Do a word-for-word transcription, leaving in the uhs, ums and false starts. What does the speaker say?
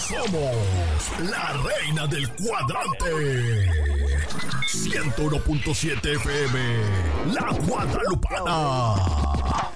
Somos la reina del cuadrante. ciento uno punto siete F M, La Guadalupana.